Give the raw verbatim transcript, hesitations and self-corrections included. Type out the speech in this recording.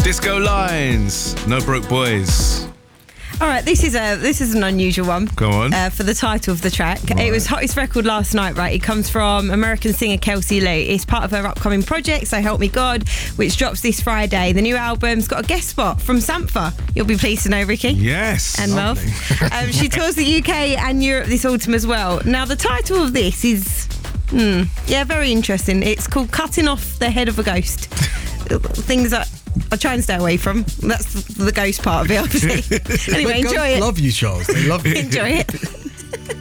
Disco Lines, No Broke Boys. All right, this is a this is an unusual one. Go on. Uh, for the title of the track. Right. It was hottest record last night, right? It comes from American singer Kelsey Lee. It's part of her upcoming project, So Help Me God, which drops this Friday. The new album's got a guest spot from Sampha. You'll be pleased to know, Ricky. Yes. And Melv. um, she tours the U K and Europe this autumn as well. Now, the title of this is, hmm, yeah, very interesting. It's called Cutting Off the Head of a Ghost. Things that I try and stay away from. That's the ghost part of it, obviously. Anyway, But enjoy ghosts it. love you, Charles. They love you. Enjoy it.